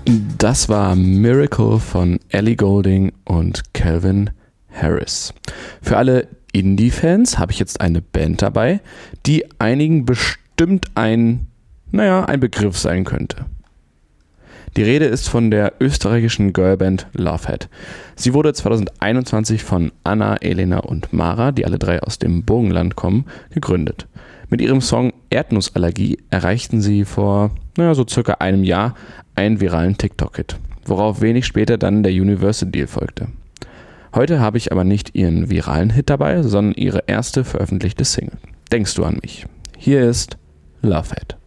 Das war Miracle von Ellie Goulding und Calvin Harris. Für alle Indie-Fans habe ich jetzt eine Band dabei, die einigen bestimmt ein Begriff sein könnte. Die Rede ist von der österreichischen Girlband Lovehead. Sie wurde 2021 von Anna, Elena und Mara, die alle drei aus dem Burgenland kommen, gegründet. Mit ihrem Song Erdnussallergie erreichten sie vor so circa einem Jahr einen viralen TikTok-Hit, worauf wenig später dann der Universal-Deal folgte. Heute habe ich aber nicht ihren viralen Hit dabei, sondern ihre erste veröffentlichte Single. Denkst du an mich? Hier ist Lovehead.